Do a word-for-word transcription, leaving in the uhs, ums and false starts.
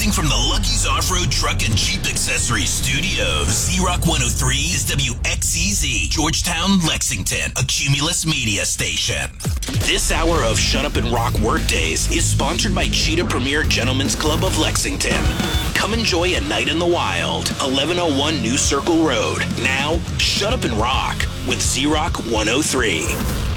Broadcasting from the Lucky's Off-Road Truck and Jeep Accessories Studios. Z-Rock one oh three is W X E Z, Georgetown, Lexington, a Cumulus media station. This hour of Shut Up and Rock Workdays is sponsored by Cheetah Premier Gentlemen's Club of Lexington. Come enjoy a night in the wild. eleven oh one New Circle Road. Now, Shut Up and Rock with Z-Rock one oh three.